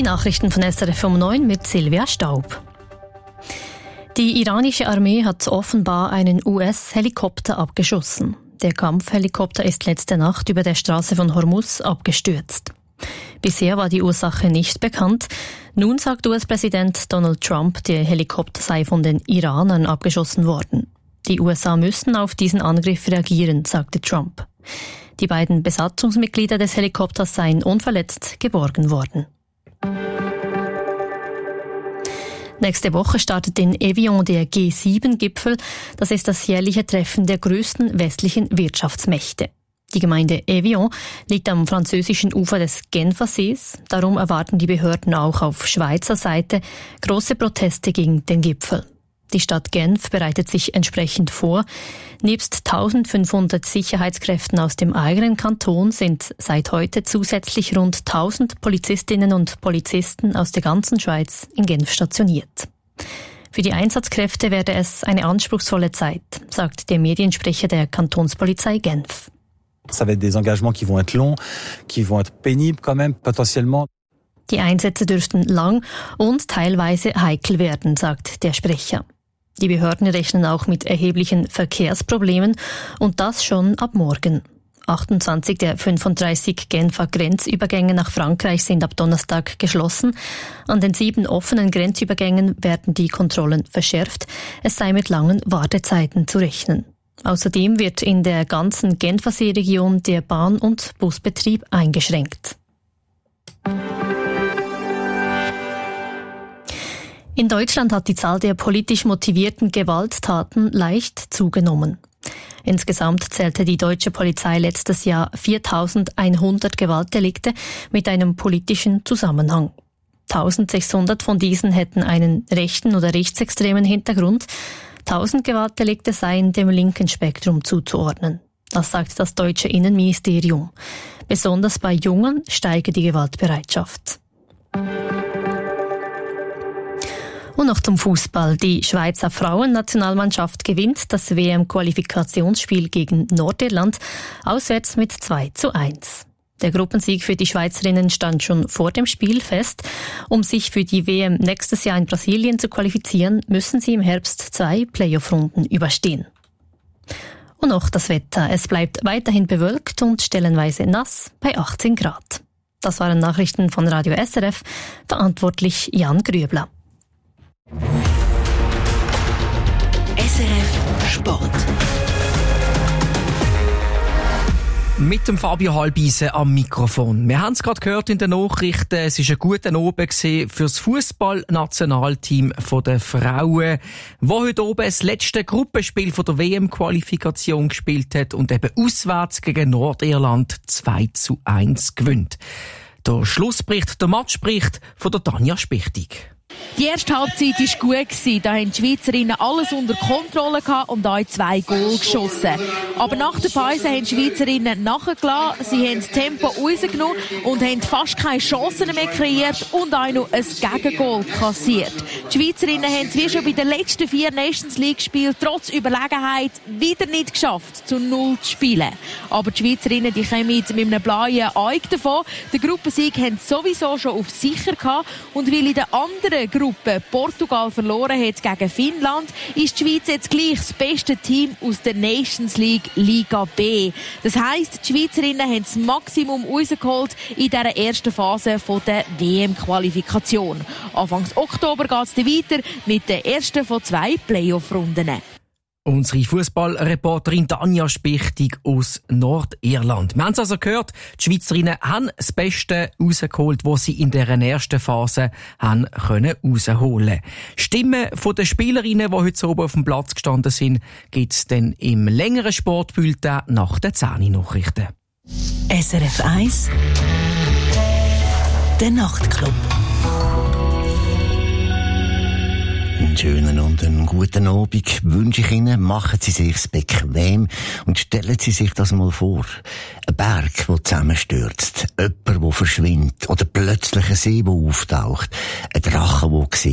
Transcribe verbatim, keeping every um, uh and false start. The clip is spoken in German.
Die Nachrichten von S R F um neun mit Silvia Staub. Die iranische Armee hat offenbar einen U S-Helikopter abgeschossen. Der Kampfhelikopter ist letzte Nacht über der Straße von Hormuz abgestürzt. Bisher war die Ursache nicht bekannt. Nun sagt U S-Präsident Donald Trump, der Helikopter sei von den Iranern abgeschossen worden. Die U S A müssen auf diesen Angriff reagieren, sagte Trump. Die beiden Besatzungsmitglieder des Helikopters seien unverletzt geborgen worden. Nächste Woche startet in Evian der G sieben Gipfel. Das ist das jährliche Treffen der größten westlichen Wirtschaftsmächte. Die Gemeinde Evian liegt am französischen Ufer des Genfersees. Darum erwarten die Behörden auch auf Schweizer Seite große Proteste gegen den Gipfel. Die Stadt Genf bereitet sich entsprechend vor. Nebst eintausendfünfhundert Sicherheitskräften aus dem eigenen Kanton sind seit heute zusätzlich rund tausend Polizistinnen und Polizisten aus der ganzen Schweiz in Genf stationiert. Für die Einsatzkräfte werde es eine anspruchsvolle Zeit, sagt der Mediensprecher der Kantonspolizei Genf. Ça va être des engagements qui vont être longs, qui vont être pénibles quand même, potentiellement. Die Einsätze dürften lang und teilweise heikel werden, sagt der Sprecher. Die Behörden rechnen auch mit erheblichen Verkehrsproblemen und das schon ab morgen. achtundzwanzig der fünfunddreißig Genfer Grenzübergänge nach Frankreich sind ab Donnerstag geschlossen. An den sieben offenen Grenzübergängen werden die Kontrollen verschärft. Es sei mit langen Wartezeiten zu rechnen. Außerdem wird in der ganzen Genfersee-Region der Bahn- und Busbetrieb eingeschränkt. In Deutschland hat die Zahl der politisch motivierten Gewalttaten leicht zugenommen. Insgesamt zählte die deutsche Polizei letztes Jahr viertausendeinhundert Gewaltdelikte mit einem politischen Zusammenhang. eintausendsechshundert von diesen hätten einen rechten oder rechtsextremen Hintergrund. tausend Gewaltdelikte seien dem linken Spektrum zuzuordnen. Das sagt das deutsche Innenministerium. Besonders bei Jungen steige die Gewaltbereitschaft. Und noch zum Fußball. Die Schweizer Frauennationalmannschaft gewinnt das W M-Qualifikationsspiel gegen Nordirland auswärts mit zwei zu eins. Der Gruppensieg für die Schweizerinnen stand schon vor dem Spiel fest. Um sich für die W M nächstes Jahr in Brasilien zu qualifizieren, müssen sie im Herbst zwei Playoff-Runden überstehen. Und noch das Wetter. Es bleibt weiterhin bewölkt und stellenweise nass bei achtzehn Grad. Das waren Nachrichten von Radio S R F. Verantwortlich Jan Grübler. S R F Sport. Mit dem Fabio Halbisen am Mikrofon. Wir haben es gerade gehört in den Nachrichten. Es war ein guter Abend für das Fußball-Nationalteam der Frauen, das heute oben das letzte Gruppenspiel der W M-Qualifikation gespielt hat und eben auswärts gegen Nordirland zwei zu eins gewinnt. Der Schlussbericht, der Matchbericht von der Tanja Spichtig. Die erste Halbzeit war gut. Da haben die Schweizerinnen alles unter Kontrolle gehabt und auch zwei Goal geschossen. Aber nach der Pause haben die Schweizerinnen nachgelassen. Sie haben das Tempo rausgenommen und haben fast keine Chancen mehr kreiert und auch noch ein Gegengoal kassiert. Die Schweizerinnen haben es wie schon bei den letzten vier Nations League-Spielen trotz Überlegenheit wieder nicht geschafft, zu Null zu spielen. Aber die Schweizerinnen die kommen mit einem blauen Auge davon. Den Gruppensieg haben sie sowieso schon auf sicher gehabt. Und weil in der anderen Gruppe Portugal verloren hat gegen Finnland, ist die Schweiz jetzt gleich das beste Team aus der Nations League Liga B. Das heisst, die Schweizerinnen haben das Maximum rausgeholt in dieser ersten Phase der W M-Qualifikation. Anfang Oktober geht es dann weiter mit der ersten von zwei Playoff-Runden. Unsere Fußballreporterin Tanja Spichtig aus Nordirland. Wir haben es also gehört, die Schweizerinnen haben das Beste rausgeholt, was sie in dieser ersten Phase haben können rausholen. Stimmen von den Spielerinnen, die heute oben auf dem Platz gestanden sind, gibt es dann im längeren Sportbulletin nach den zehn Nachrichten. S R F eins Der Nachtclub. Einen schönen und einen guten Abend wünsche ich Ihnen. Machen Sie sich's bequem und stellen Sie sich das mal vor. Ein Berg, der zusammenstürzt, jemand, der verschwindet oder plötzlich ein See, der auftaucht, ein Drache, der